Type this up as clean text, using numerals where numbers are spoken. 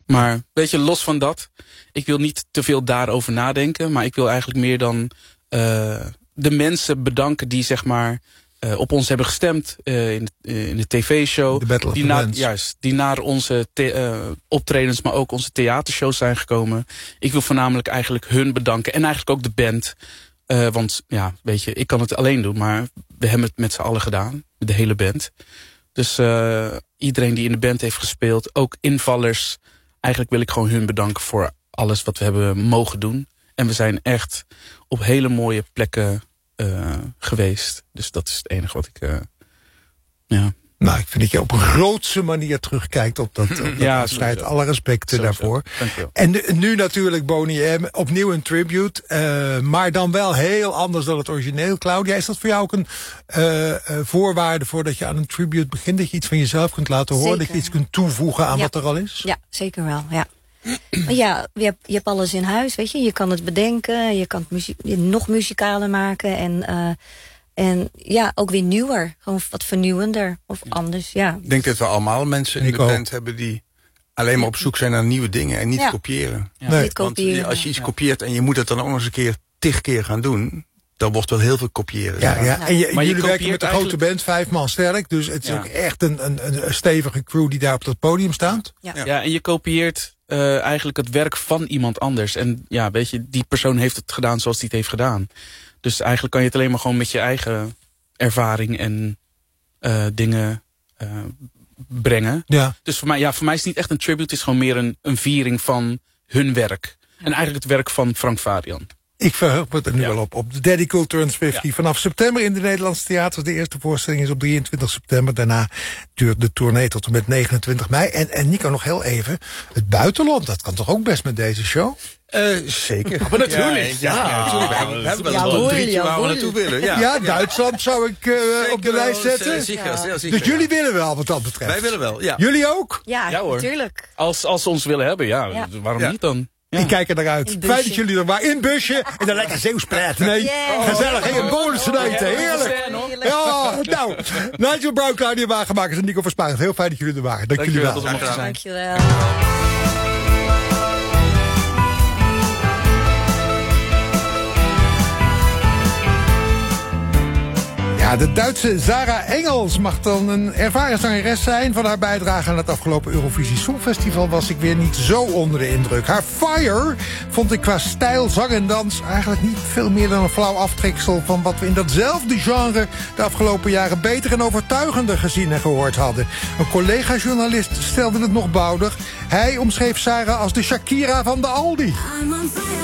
Maar weet je, los van dat, ik wil niet te veel daarover nadenken, maar ik wil eigenlijk meer dan de mensen bedanken die zeg maar op ons hebben gestemd in de tv-show. De Battle of the Bands. Juist, die naar onze optredens, maar ook onze theatershows zijn gekomen. Ik wil voornamelijk eigenlijk hun bedanken en eigenlijk ook de band. Want ja, weet je, ik kan het alleen doen, maar we hebben het met z'n allen gedaan. De hele band. Dus iedereen die in de band heeft gespeeld, ook invallers. Eigenlijk wil ik gewoon hun bedanken voor alles wat we hebben mogen doen. En we zijn echt op hele mooie plekken geweest. Dus dat is het enige wat ik... Nou, ik vind dat je op een grootse manier terugkijkt op dat afscheid. Alle respect daarvoor. En nu natuurlijk Boney M. Opnieuw een tribute. Maar dan wel heel anders dan het origineel. Claudia, is dat voor jou ook een voorwaarde voordat je aan een tribute begint? Dat je iets van jezelf kunt laten horen? Zeker. Dat je iets kunt toevoegen aan wat er al is? Ja, zeker wel, ja. Maar ja, je hebt alles in huis, weet je. Je kan het bedenken, je kan het nog muzikaler maken en ja, ook weer nieuwer. Gewoon wat vernieuwender of anders, ja. Ik denk dat we allemaal mensen in de band hebben die alleen maar op zoek zijn naar nieuwe dingen en niet kopiëren. Ja. Nee. Niet Want kopiëren, als je iets kopieert en je moet het dan ook nog eens een keer 10 keer gaan doen, dan wordt wel heel veel kopiëren. Ja. En jullie werken met een grote eigenlijk band, 5 man sterk. Dus het is ook echt een stevige crew die daar op dat podium staat. Ja, en je kopieert eigenlijk het werk van iemand anders. En ja, weet je, die persoon heeft het gedaan zoals hij het heeft gedaan. Dus eigenlijk kan je het alleen maar gewoon met je eigen ervaring en dingen brengen. Ja. Dus voor mij is het niet echt een tribute. Het is gewoon meer een viering van hun werk. En eigenlijk het werk van Frank Farian. Ik verheug me er nu wel op. The Daddy Cool Turns 50. Vanaf september in de Nederlandse theaters. De eerste voorstelling is op 23 september. Daarna duurt de tournee tot en met 29 mei. En Nico, nog heel even. Het buitenland, dat kan toch ook best met deze show? Zeker. Maar natuurlijk. Natuurlijk. We hebben wel een drietje waar we naartoe willen. Ja, Duitsland zou ik op de lijst zetten. Zeker. Dus jullie willen wel wat dat betreft? Wij willen wel, ja. Jullie ook? Ja, hoor. Natuurlijk. Als ze ons willen hebben, waarom niet dan? Ja. Ik kijk er naar uit. Fijn dat jullie er waren. In busje. En dan lekker Zeeuws praten. Nee, gezellig. In bonussen eten. Heerlijk. Ja, nou. Nigel Brown, Claudia Wagenmakers en Nico Verspaard. Heel fijn dat jullie er waren. Dank jullie wel. Dankjewel. Ja, de Duitse Sarah Engels mag dan een ervaren zangeres zijn. Van haar bijdrage aan het afgelopen Eurovisie Songfestival was ik weer niet zo onder de indruk. Haar Fire vond ik qua stijl, zang en dans eigenlijk niet veel meer dan een flauw aftreksel van wat we in datzelfde genre de afgelopen jaren beter en overtuigender gezien en gehoord hadden. Een collega-journalist stelde het nog boudig. Hij omschreef Sarah als de Shakira van de Aldi.